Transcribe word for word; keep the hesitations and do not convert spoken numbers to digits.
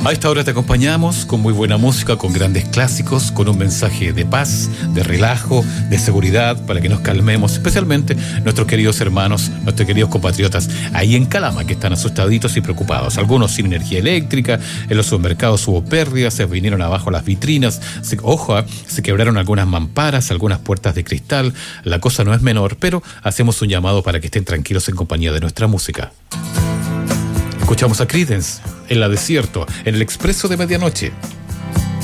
A esta hora te acompañamos con muy buena música, con grandes clásicos, con un mensaje de paz, de relajo, de seguridad, para que nos calmemos, especialmente nuestros queridos hermanos, nuestros queridos compatriotas ahí en Calama, que están asustaditos y preocupados. Algunos sin energía eléctrica, en los supermercados hubo pérdidas, se vinieron abajo las vitrinas, se, ojo, ¿eh? se quebraron algunas mamparas, algunas puertas de cristal. La cosa no es menor, pero hacemos un llamado para que estén tranquilos en compañía de nuestra música. Escuchamos a Creedence en La Desierto, en el Expreso de Medianoche.